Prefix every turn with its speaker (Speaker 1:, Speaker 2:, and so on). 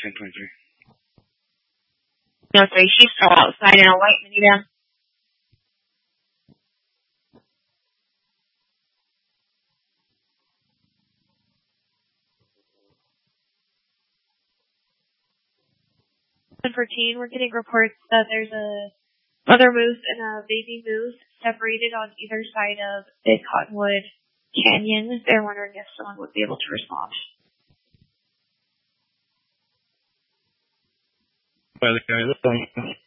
Speaker 1: 1023.
Speaker 2: No, sorry, she's still outside in a white minivan. For teen, we're getting reports that there's a mother moose and a baby moose separated on either side of Big Cottonwood Canyon. They're wondering if someone would be able to respond.
Speaker 1: Vale,